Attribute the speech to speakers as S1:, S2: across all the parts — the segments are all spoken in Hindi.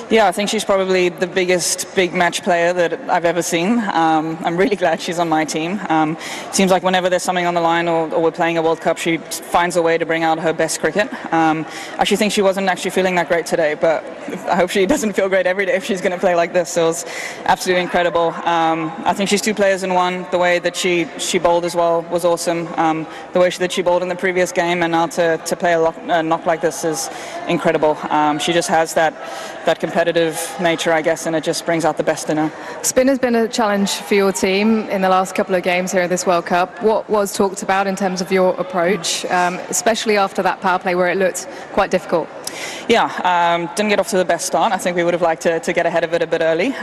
S1: Yeah, I think she's probably the biggest big match player that I've ever seen. I'm really glad she's on my team. Seems like whenever there's something on the line or we're playing a World Cup, she finds a way to bring out her best cricket. I actually think she wasn't actually feeling that great today, but I hope she doesn't feel great every day if she's going to play like this. So it was absolutely incredible. I think she's two players in one. The way that she bowled as well was awesome. The way that she bowled in the previous game and now to play a knock like this is incredible. She just has that competitive nature, I guess, and it just brings out the best in her.
S2: Spin has been a challenge for your team in the last couple of games here in this World Cup. What was talked about in terms of your approach, especially after that power play where it looked quite difficult?
S1: Yeah, didn't get off to the best start. I think we would have liked to get ahead of it a bit early.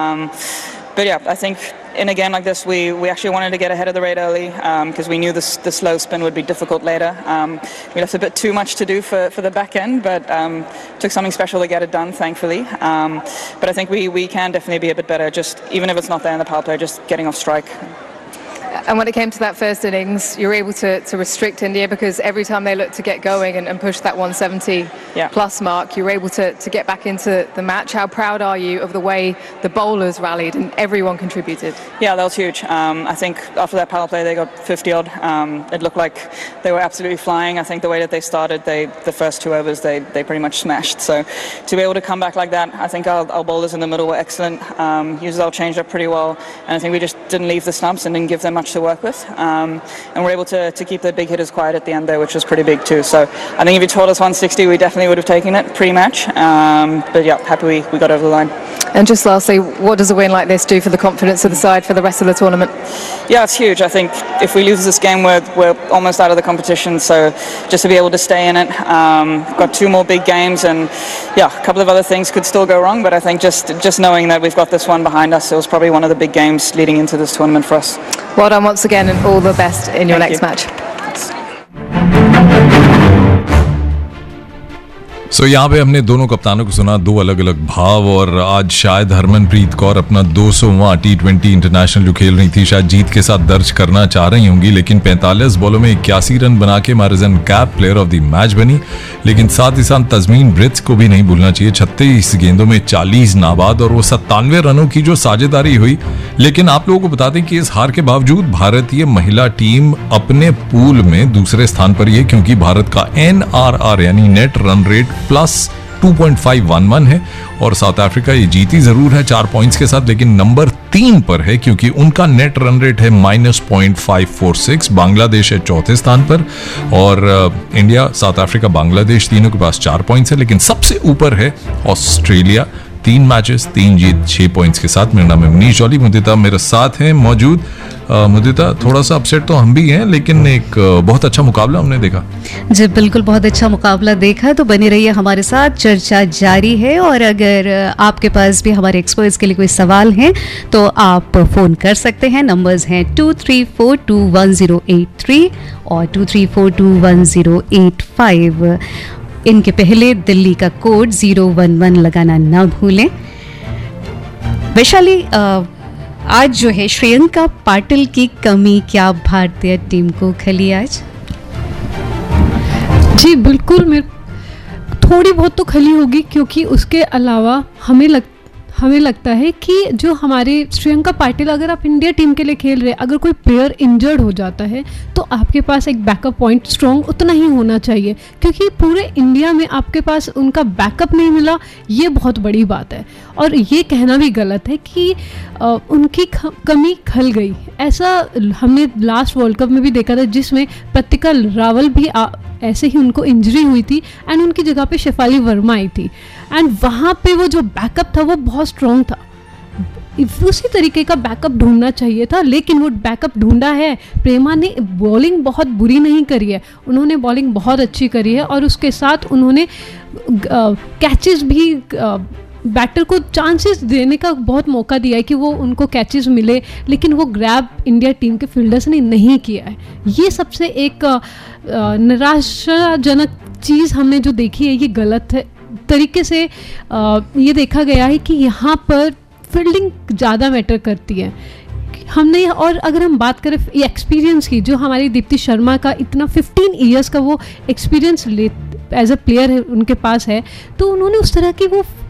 S1: But yeah, I think in a game like this, we actually wanted to get ahead of the rate early because we knew the slow spin would be difficult later. We left a bit too much to do for the back end, but took something special to get it done, thankfully. But I think we can definitely be a bit better, just even if it's not there in the power play, just getting off strike.
S2: And when it came to that first innings, you were able to restrict India because every time they looked to get going and push that 170 plus mark, you were able to get back into the match. How proud are you of the way the bowlers rallied and everyone contributed?
S1: Yeah, that was huge. I think after that power play, they got 50 odd. It looked like they were absolutely flying. I think the way that they started, the first 2 overs, they pretty much smashed. So to be able to come back like that, I think our bowlers in the middle were excellent. Used our change up pretty well, and I think we just didn't leave the stumps and didn't give them much to work with, and we're able to keep the big hitters quiet at the end there, which was pretty big too. So I think if you told us 160, we definitely would have taken it pre-match, but yeah, happy we got over the line.
S2: And just lastly, what does a win like this do for the confidence of the side for the rest of the tournament?
S1: Yeah, it's huge. I think if we lose this game, we're almost out of the competition, so just to be able to stay in it, got 2 more big games, and yeah, a couple of other things could still go wrong, but I think just knowing that we've got this one behind us, it was probably one of the big games leading into this tournament for us.
S2: Well done once again and all the best in your next match.
S3: सो यहाँ पे हमने दोनों कप्तानों को सुना, 2 अलग अलग भाव, और आज शायद हरमनप्रीत कौर अपना 200वां T20 इंटरनेशनल जो खेल रही थी शायद जीत के साथ दर्ज करना चाह रही होंगी, लेकिन 45 बॉलों में 81 रन बना के मारिजन cap player of the match बनी। लेकिन साथ ही साथ तस्मीन ब्रिट्स को भी नहीं भूलना चाहिए, 36 गेंदों में 40 नाबाद और वो 97 रनों की जो साझेदारी हुई। लेकिन आप लोगों को बता दें कि इस हार के बावजूद भारतीय महिला टीम अपने पूल में दूसरे स्थान पर ही है, क्योंकि भारत का NRR यानी नेट रन रेट प्लस 2.511 है, और साउथ अफ्रीका ये जीती जरूर है 4 पॉइंट्स के साथ, लेकिन नंबर 3 पर है क्योंकि उनका नेट रन रेट है -0.546। बांग्लादेश है 4थे स्थान पर, और इंडिया, साउथ अफ्रीका, बांग्लादेश तीनों के पास 4 पॉइंट्स है, लेकिन सबसे ऊपर है ऑस्ट्रेलिया, 3 मैचेस 3 जीत 6 पॉइंट्स के साथ। मेरा नाम है मनीष जॉली, मुदिता मेरे साथ हैं मौजूद। मुदिता, थोड़ा सा अपसेट तो हम भी हैं, लेकिन एक बहुत अच्छा मुकाबला हमने देखा।
S4: जी बिल्कुल, बहुत अच्छा मुकाबला देखा, तो बने रहिए हमारे साथ, चर्चा जारी है। और अगर आपके पास भी हमारे एक्सपर्ट्स के लिए कोई सवाल हैं तो आप फ़ोन कर सकते हैं। नंबर्स हैं 23421083 और 23421085। इनके पहले दिल्ली का कोड 011 लगाना ना भूलें। वैशाली, आज जो है श्रेयंका पाटिल की कमी क्या भारतीय टीम को खली आज?
S5: जी बिल्कुल, थोड़ी बहुत तो खली होगी, क्योंकि उसके अलावा हमें लगता है कि जो हमारे श्रेयंका पाटिल, अगर आप इंडिया टीम के लिए खेल रहे हैं, अगर कोई प्लेयर इंजर्ड हो जाता है तो आपके पास एक बैकअप पॉइंट स्ट्रॉन्ग उतना ही होना चाहिए, क्योंकि पूरे इंडिया में आपके पास उनका बैकअप नहीं मिला, ये बहुत बड़ी बात है। और ये कहना भी गलत है कि उनकी कमी खल गई। ऐसा हमने लास्ट वर्ल्ड कप में भी देखा था, जिसमें प्रतिका रावल भी ऐसे ही उनको इंजरी हुई थी एंड उनकी जगह पे शेफाली वर्मा आई थी, एंड वहाँ पे वो जो बैकअप था वो बहुत स्ट्रॉन्ग था। उसी तरीके का बैकअप ढूंढना चाहिए था, लेकिन वो बैकअप ढूंढा है। प्रेमा ने बॉलिंग बहुत बुरी नहीं करी है, उन्होंने बॉलिंग बहुत अच्छी करी है, और उसके साथ उन्होंने कैचेस भी, बैटर को चांसेस देने का बहुत मौका दिया है कि वो उनको कैचेस मिले, लेकिन वो ग्रैब इंडिया टीम के फील्डर्स ने नहीं किया है। ये सबसे एक निराशाजनक चीज़ हमने जो देखी है, ये गलत है तरीके से ये देखा गया है कि यहाँ पर फील्डिंग ज़्यादा मैटर करती है हमने। और अगर हम बात करें एक्सपीरियंस की, जो हमारी दीप्ति शर्मा का इतना 15 ईयर्स का वो एक्सपीरियंस एज अ प्लेयर उनके पास है, तो उन्होंने उस तरह की वो